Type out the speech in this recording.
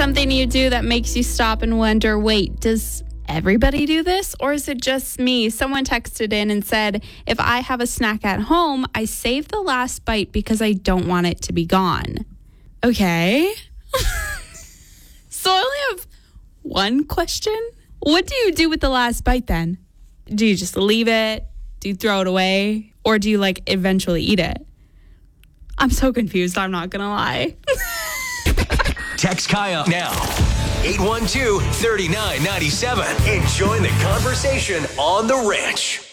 something you do that makes you stop and wonder, wait, does everybody do this? Or is it just me? Someone texted in and said, if I have a snack at home, I save the last bite because I don't want it to be gone. Okay. So I only have one question. What do you do with the last bite then? Do you just leave it? Do you throw it away? Or do you eventually eat it? I'm so confused, I'm not gonna lie. Text Kaya now. 812-3997 and join the conversation on The Ranch.